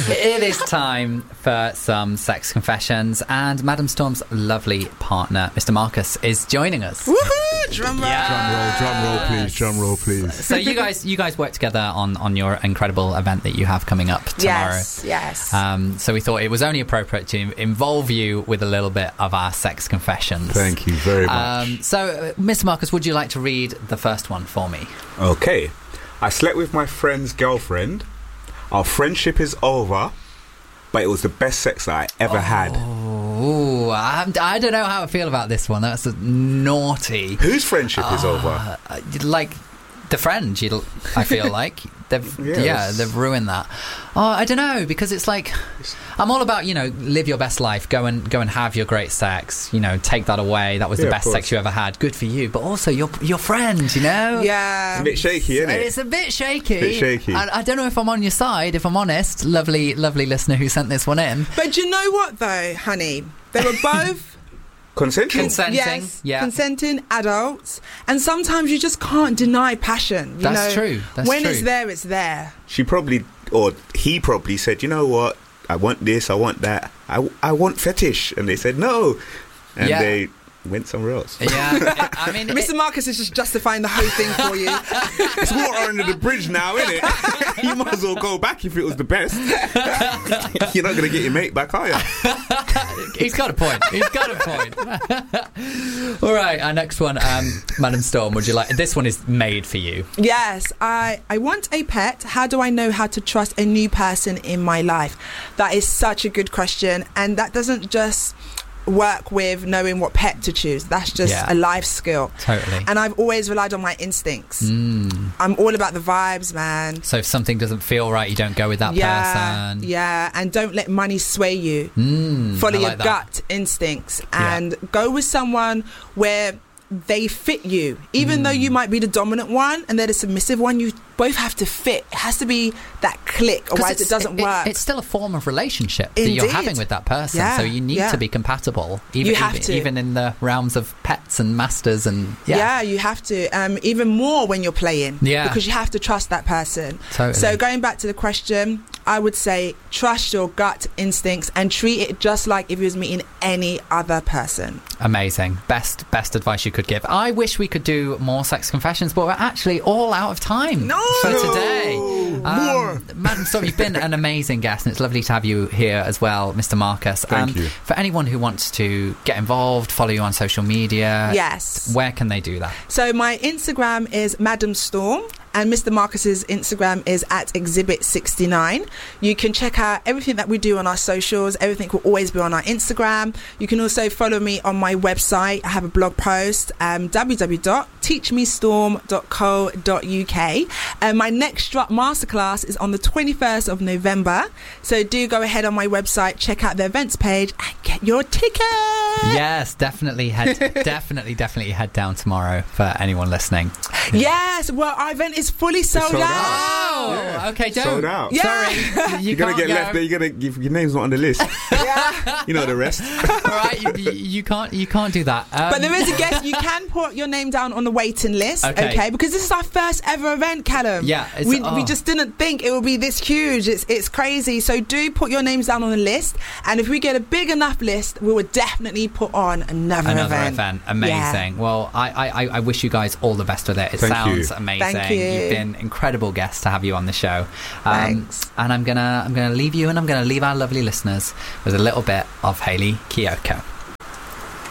It is time for some sex confessions, and Madam Storm's lovely partner, Mr. Marcus, is joining us. Woohoo! Drum roll. Yes. Drum roll, please. So you guys work together on your incredible event that you have coming up tomorrow. Yes. So we thought it was only appropriate to involve you with a little bit of our sex confessions. Thank you very much. So, Mr. Marcus, would you like to read the first one for me? Okay. I slept with my friend's girlfriend. Our friendship is over, but it was the best sex that I ever had. Oh, I don't know how I feel about this one. That's naughty. Whose friendship is over? Like the friend, I feel like they've they've ruined that. Oh, I don't know, because it's like I'm all about, live your best life, go and have your great sex, take that away. That was the best sex you ever had. Good for you, but also your friend, Yeah. It's a bit shaky, isn't it? It's a bit shaky. I don't know if I'm on your side, if I'm honest. Lovely listener who sent this one in. But you know what, though, honey? They were both Consenting? consenting adults, and sometimes you just can't deny passion. That's true. When it's there, it's there. She probably, or he probably said, you know what? I want this, I want that. I want fetish. And they said no. And they went somewhere else. Yeah, I mean... Mr. Marcus is just justifying the whole thing for you. It's water under the bridge now, isn't it? You might as well go back if it was the best. You're not going to get your mate back, are you? He's got a point. All right, our next one, Madam Storm, would you like... This one is made for you. Yes, I want a pet. How do I know how to trust a new person in my life? That is such a good question, and that doesn't just work with knowing what pet to choose. That's just a life skill. Totally. And I've always relied on my instincts. I'm all about the vibes, man. So if something doesn't feel right, you don't go with that person. Yeah, and don't let money sway you. Follow your gut instincts and go with someone where they fit you. Even though you might be the dominant one and they're the submissive one, you both have to fit. It has to be that click, otherwise it doesn't work. It's still a form of relationship that Indeed. you're having with that person, so you need to be compatible, even in the realms of pets and masters. And you have to, even more when you're playing, because you have to trust that person. Totally. So going back to the question, I would say trust your gut instincts and treat it just like if you was meeting any other person. Amazing. Best advice you could give. I wish we could do more sex confessions, but we're actually all out of time for today. More. Madam Storm, you've been an amazing guest, and it's lovely to have you here as well, Mr. Marcus. Thank you. For anyone who wants to get involved, follow you on social media, where can they do that? So my Instagram is Madam Storm, and Mr. Marcus's Instagram is at Exhibit69. You can check out everything that we do on our socials. Everything will always be on our Instagram. You can also follow me on my website. I have a blog post, www.teachmestorm.co.uk. And my next Strut Masterclass is on the 21st of November. So do go ahead on my website, check out the events page, and get your ticket. Yes, definitely head down tomorrow for anyone listening. Yes, well, our event is fully sold out. Oh, okay, don't. Sold out. Yeah. Sorry, You're going to get left there. Your name's not on the list. You know the rest. All right, you can't do that. But there is a guest. You can put your name down on the waiting list, okay? Because this is our first ever event, Callum. Yeah, we just didn't think it would be this huge. It's crazy. So do put your names down on the list, and if we get a big enough list, we would definitely put on another event. Amazing. Well, I wish you guys all the best with it. It sounds amazing. Thank you. You've been incredible guests to have you on the show. Thanks. And I'm gonna leave you, and I'm gonna leave our lovely listeners with a little bit of Hayley Kiyoko.